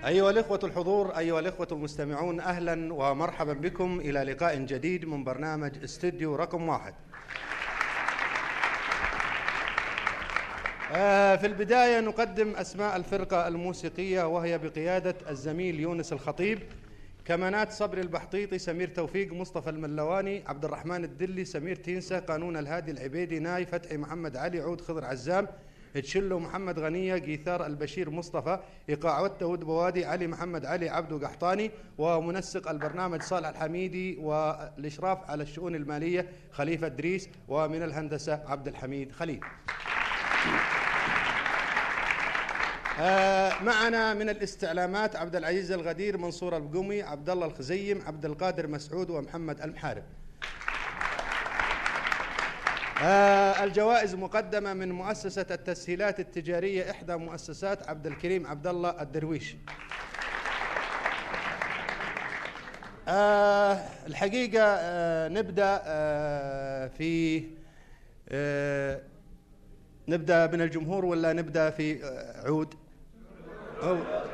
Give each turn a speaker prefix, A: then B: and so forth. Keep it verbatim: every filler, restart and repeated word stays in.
A: أيها الإخوة الحضور، أيها الإخوة المستمعون، أهلا ومرحبا بكم إلى لقاء جديد من برنامج استوديو رقم واحد. في البداية نقدم أسماء الفرقة الموسيقية، وهي بقيادة الزميل يونس الخطيب، كمانات صبري البحطيطي، سمير توفيق، مصطفى الملواني، عبد الرحمن الدلي، سمير تينسة، قانون الهادي العبيدي، ناي فتحي، محمد علي، عود خضر عزام، تشلو محمد غنية، جيثار البشير مصطفى، إيقاع والتود بوادي، علي محمد علي، عبدو قحطاني، ومنسق البرنامج صالح الحميدي، والإشراف على الشؤون المالية خليفة دريس، ومن الهندسة عبد الحميد خليل. آه معنا من الاستعلامات عبد العزيز الغدير، منصور البقومي، عبد الله الخزيم، عبد القادر مسعود، ومحمد المحارب. آه الجوائز مقدمة من مؤسسة التسهيلات التجارية، إحدى مؤسسات عبد الكريم عبد الله الدرويش. آه الحقيقة آه نبدأ آه في آه نبدأ من الجمهور ولا نبدأ في آه عود؟ أو